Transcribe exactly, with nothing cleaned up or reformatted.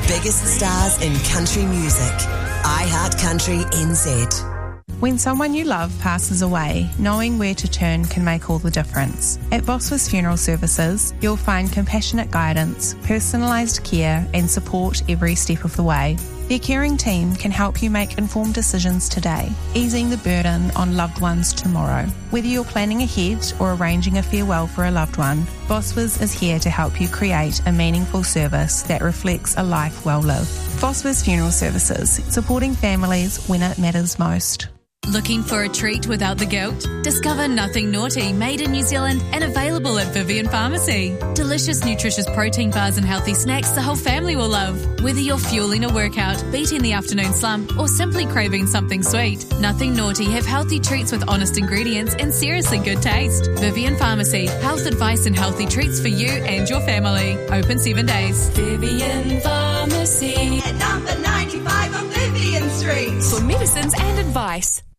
biggest stars in country music. iHeart Country N Z. When someone you love passes away, knowing where to turn can make all the difference. At Bosworth Funeral Services, you'll find compassionate guidance, personalised care and support every step of the way. Their caring team can help you make informed decisions today, easing the burden on loved ones tomorrow. Whether you're planning ahead or arranging a farewell for a loved one, Bosworth is here to help you create a meaningful service that reflects a life well lived. Bosworth Funeral Services, supporting families when it matters most. Looking for a treat without the guilt? Discover Nothing Naughty, made in New Zealand and available at Vivian Pharmacy. Delicious, nutritious protein bars and healthy snacks the whole family will love. Whether you're fueling a workout, beating the afternoon slump, or simply craving something sweet, Nothing Naughty have healthy treats with honest ingredients and seriously good taste. Vivian Pharmacy, health advice and healthy treats for you and your family. Open seven days. Vivian Pharmacy at number ninety-five on Vivian Street. For medicines and advice.